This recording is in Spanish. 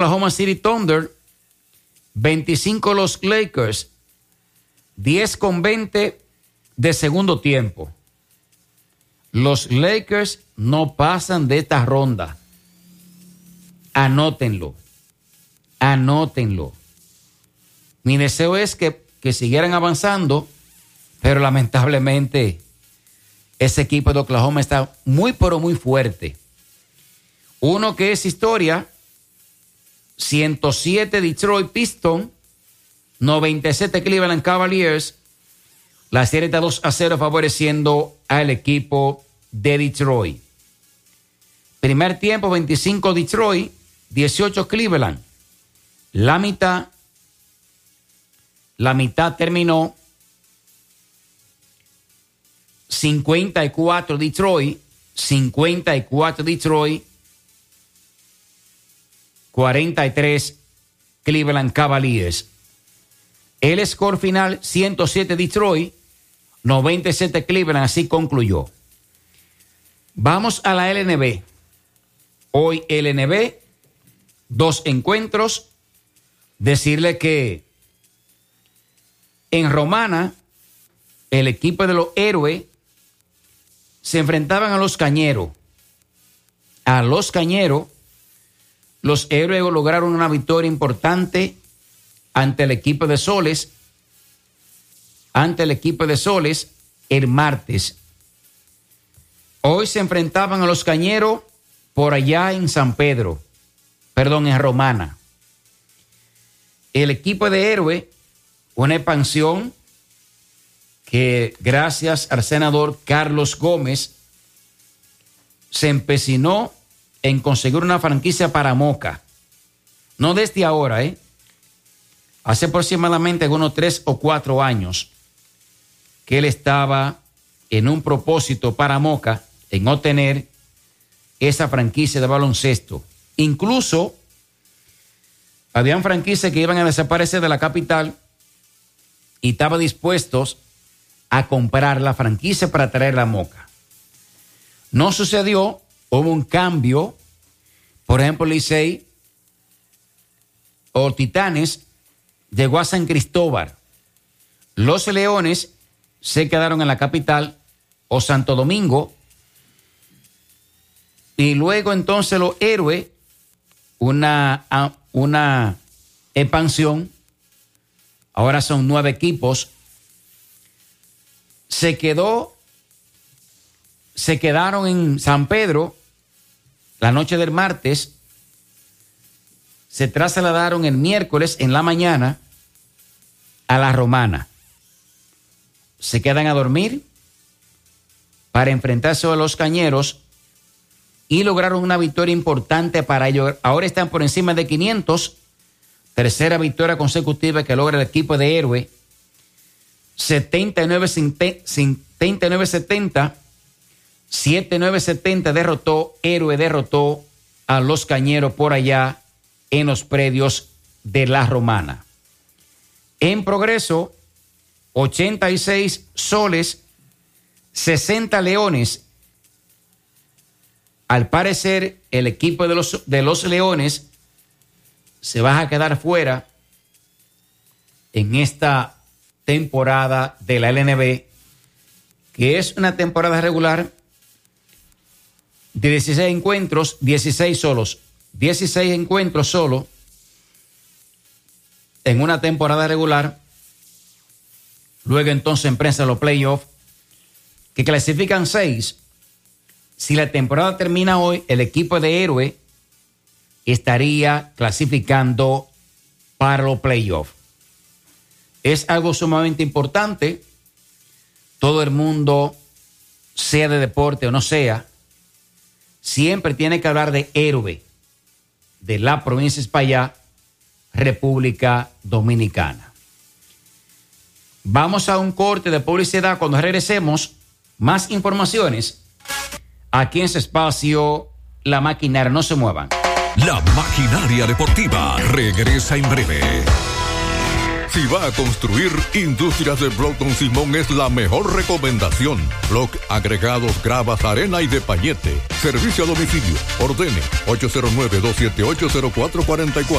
Oklahoma City Thunder, 25 los Lakers, 10-20 de segundo tiempo. Los Lakers no pasan de esta ronda. Anótenlo. Mi deseo es que siguieran avanzando, pero lamentablemente ese equipo de Oklahoma está muy, pero muy fuerte. Uno que es historia, 107 Detroit Pistons, 97 Cleveland Cavaliers. La serie está 2-0 favoreciendo al equipo de Detroit. Primer tiempo, 25 Detroit, 18 Cleveland. La mitad terminó 54 Detroit, 43 Cleveland Cavaliers. El score final, 107 Detroit, 97 Cleveland, así concluyó. Vamos a la LNB. Hoy LNB, 2 encuentros. Decirle que en Romana, el equipo de los Héroes se enfrentaban a los Cañeros. Los Héroes lograron una victoria importante ante el equipo de Soles. El martes. Hoy se enfrentaban a los Cañeros por allá en en Romana. El equipo de Héroes, una expansión que gracias al senador Carlos Gómez se empecinó en conseguir una franquicia para Moca. No desde ahora, hace aproximadamente unos 3 o 4 años que él estaba en un propósito para Moca en obtener esa franquicia de baloncesto. Incluso habían franquicias que iban a desaparecer de la capital y estaba dispuestos a comprar la franquicia para traerla a Moca. No sucedió, hubo un cambio. Por ejemplo, Licey o Titanes llegó a San Cristóbal. Los Leones se quedaron en la capital o Santo Domingo. Y luego entonces los Héroes, una expansión, ahora son 9 equipos, se quedaron en San Pedro la noche del martes, se trasladaron el miércoles en la mañana a la Romana. Se quedan a dormir para enfrentarse a los Cañeros y lograron una victoria importante para ellos. Ahora están por encima de 500. Tercera victoria consecutiva que logra el equipo de Héroe. 79-70. 79-70 Héroe derrotó a los Cañeros por allá en los predios de la Romana. En Progreso, 86 Soles, 60 Leones. Al parecer, el equipo de los Leones se va a quedar fuera en esta temporada de la LNB, que es una temporada regular de 16 encuentros, 16 solos. 16 encuentros solo en una temporada regular. Luego entonces empiezan los playoffs, que clasifican 6. Si la temporada termina hoy, el equipo de Héroe estaría clasificando para los playoffs. Es algo sumamente importante. Todo el mundo, sea de deporte o no sea, siempre tiene que hablar de Héroe, de la provincia de Espaillat, República Dominicana. Vamos a un corte de publicidad. Cuando regresemos, más informaciones aquí en su espacio La Maquinaria. No se muevan. La Maquinaria Deportiva regresa en breve. Si va a construir, Industrias de Broughton Simón es la mejor recomendación. Block, agregados, gravas, arena y de pañete. Servicio a domicilio. Ordene 809-278-0444.